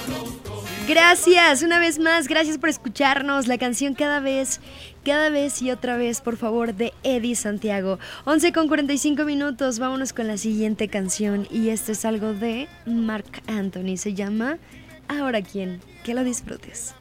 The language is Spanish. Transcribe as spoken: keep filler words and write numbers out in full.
Gracias, una vez más, gracias por escucharnos. La canción Cada vez, cada vez y otra vez, por favor, de Eddie Santiago. once con cuarenta y cinco minutos, vámonos con la siguiente canción. Y esto es algo de Marc Anthony, se llama Ahora quién. Que lo disfrutes.